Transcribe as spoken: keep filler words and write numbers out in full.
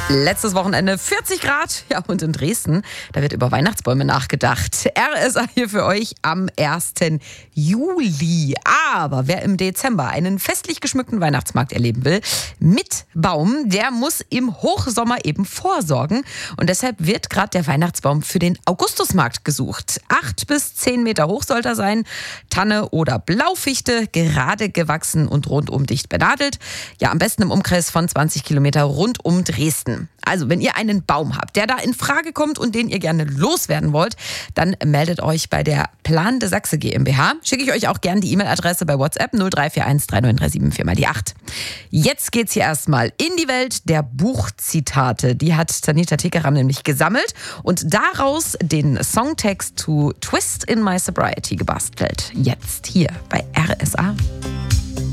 Letztes Wochenende vierzig Grad, ja, und in Dresden, da wird über Weihnachtsbäume nachgedacht. R S A hier für euch am ersten Juli. Aber wer im Dezember einen festlich geschmückten Weihnachtsmarkt erleben will, mit Baum, der muss im Hochsommer eben vorsorgen. Und deshalb wird gerade der Weihnachtsbaum für den Augustusmarkt gesucht. Acht bis zehn Meter hoch soll er sein, Tanne oder Blaufichte, gerade gewachsen und rundum dicht benadelt. Ja, am besten im Umkreis von zwanzig Kilometer rund um Dresden. Also, wenn ihr einen Baum habt, der da in Frage kommt und den ihr gerne loswerden wollt, dann meldet euch bei der Plan de Sachse GmbH. Schicke ich euch auch gerne die E-Mail-Adresse bei WhatsApp null drei vier eins drei neun drei sieben vier mal die acht. Jetzt geht's hier erstmal in die Welt der Buchzitate. Die hat Tanita Tekaram nämlich gesammelt und daraus den Songtext zu Twist in My Sobriety gebastelt. Jetzt hier bei R S A.